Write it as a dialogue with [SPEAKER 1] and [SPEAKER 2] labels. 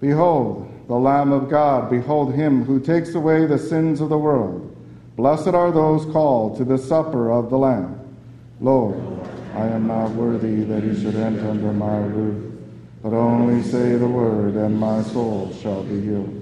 [SPEAKER 1] Behold, the Lamb of God. Behold him who takes away the sins of the world. Blessed are those called to the supper of the Lamb. Lord, I am not worthy that you should enter under my roof, but only say the word, and my soul shall be healed.